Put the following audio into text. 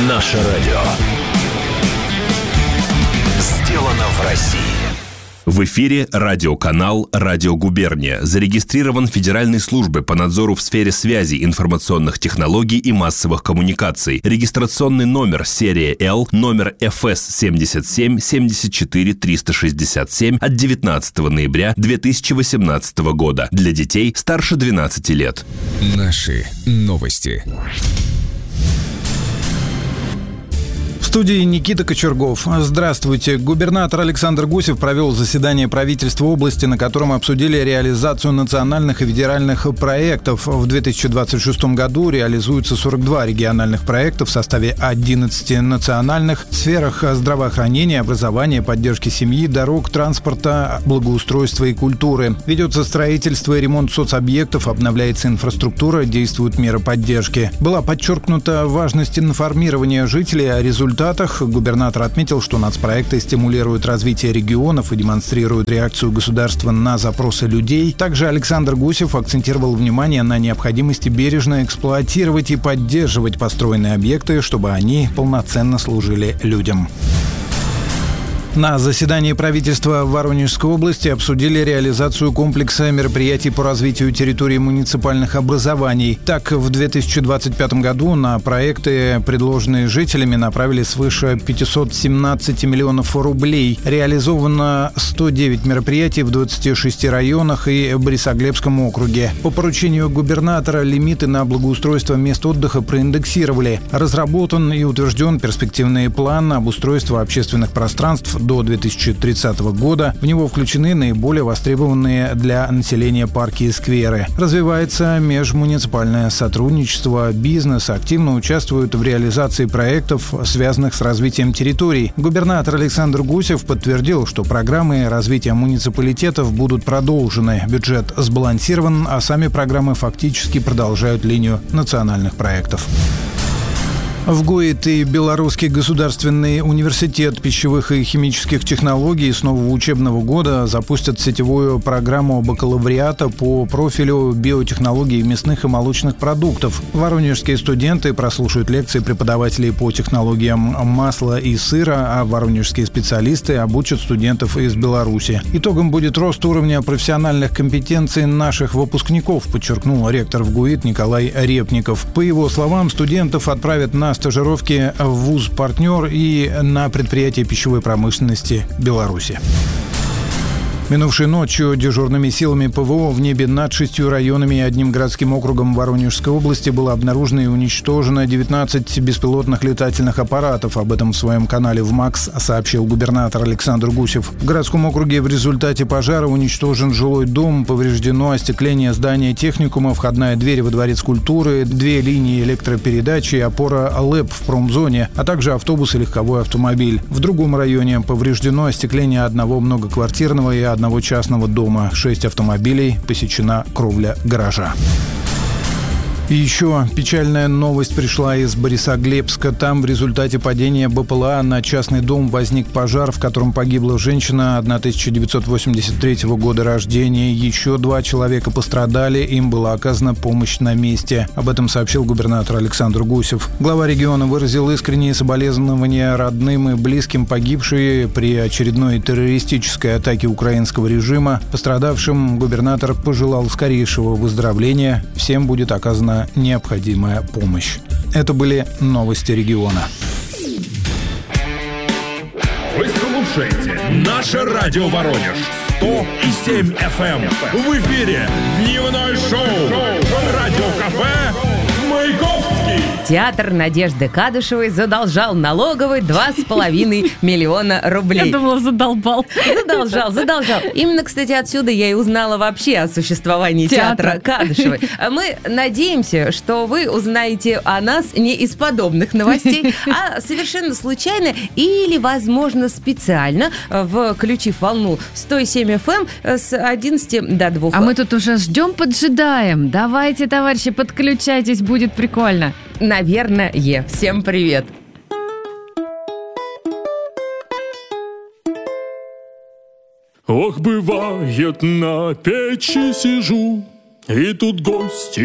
Наше радио. Сделано в России. В эфире радиоканал «Радио Губерния». Зарегистрирован Федеральной службой по надзору в сфере связи, информационных технологий и массовых коммуникаций. Регистрационный номер серия L, номер ФС 77 74 367 от 19 ноября 2018 года. Для детей старше 12 лет. Наши новости. В студии Никита Кочергов. Здравствуйте. Губернатор Александр Гусев провел заседание правительства области, на котором обсудили реализацию национальных и федеральных проектов. В 2026 году реализуются 42 региональных проекта в составе 11 национальных в сферах здравоохранения, образования, поддержки семьи, дорог, транспорта, благоустройства и культуры. Ведется строительство и ремонт соцобъектов, обновляется инфраструктура, действуют меры поддержки. Была подчеркнута важность информирования жителей о результатах. Губернатор отметил, что нацпроекты стимулируют развитие регионов и демонстрируют реакцию государства на запросы людей. Также Александр Гусев акцентировал внимание на необходимости бережно эксплуатировать и поддерживать построенные объекты, чтобы они полноценно служили людям. На заседании правительства в Воронежской области обсудили реализацию комплекса мероприятий по развитию территории муниципальных образований. Так, в 2025 году на проекты, предложенные жителями, направили свыше 517 миллионов рублей. Реализовано 109 мероприятий в 26 районах и Борисоглебском округе. По поручению губернатора лимиты на благоустройство мест отдыха проиндексировали. Разработан и утвержден перспективный план обустройства общественных пространств до 2030 года. В него включены наиболее востребованные для населения парки и скверы. Развивается межмуниципальное сотрудничество. Бизнес активно участвует в реализации проектов, связанных с развитием территорий. Губернатор Александр Гусев подтвердил, что программы развития муниципалитетов будут продолжены. Бюджет сбалансирован, а сами программы фактически продолжают линию национальных проектов. В ГУИТ и Белорусский государственный университет пищевых и химических технологий с нового учебного года запустят сетевую программу бакалавриата по профилю биотехнологий мясных и молочных продуктов. Воронежские студенты прослушают лекции преподавателей по технологиям масла и сыра, а воронежские специалисты обучат студентов из Беларуси. Итогом будет рост уровня профессиональных компетенций наших выпускников, подчеркнул ректор в ГУИТ Николай Репников. По его словам, студентов отправят на стажировки в вуз-партнер и на предприятие пищевой промышленности Беларуси. Минувшей ночью дежурными силами ПВО в небе над 6 районами и одним городским округом Воронежской области было обнаружено и уничтожено 19 беспилотных летательных аппаратов. Об этом в своем канале в МАКС сообщил губернатор Александр Гусев. В городском округе в результате пожара уничтожен жилой дом, повреждено остекление здания техникума, входная дверь во дворец культуры, 2 линии электропередачи и опора ЛЭП в промзоне, а также автобус и легковой автомобиль. В другом районе повреждено остекление одного многоквартирного и одного частного дома, 6 автомобилей, посечена кровля гаража. И еще печальная новость пришла из Борисоглебска. Там в результате падения БПЛА на частный дом возник пожар, в котором погибла женщина 1983 года рождения. Еще 2 человека пострадали, им была оказана помощь на месте. Об этом сообщил губернатор Александр Гусев. Глава региона выразил искренние соболезнования родным и близким погибшей при очередной террористической атаке украинского режима. Пострадавшим губернатор пожелал скорейшего выздоровления. Всем будет оказана необходимая помощь. Это были новости региона. Вы слушаете «Наше радио Воронеж» 100,7 FM. В эфире дневное шоу «Радиокафе Маяковский». Театр Надежды Кадышевой задолжал налоговой 2,5 миллиона рублей. Я думала, задолбал. Задолжал. Именно, кстати, отсюда я и узнала вообще о существовании театра Кадышевой. Мы надеемся, что вы узнаете о нас не из подобных новостей, а совершенно случайно или, возможно, специально, включив волну 107 FM с 11 до 2. А мы тут уже ждем, поджидаем. Давайте, товарищи, подключайтесь, будет прикольно. Наверное. Всем привет. Ох, бывает, на печи сижу, и тут гости